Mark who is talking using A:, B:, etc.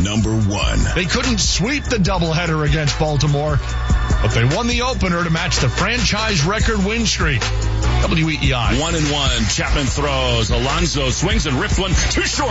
A: number one.
B: They couldn't sweep the doubleheader against Baltimore, but they won the opener to match the franchise record win streak. WEEI.
A: 1-1. Chapman throws. Alonso swings and rips one too short.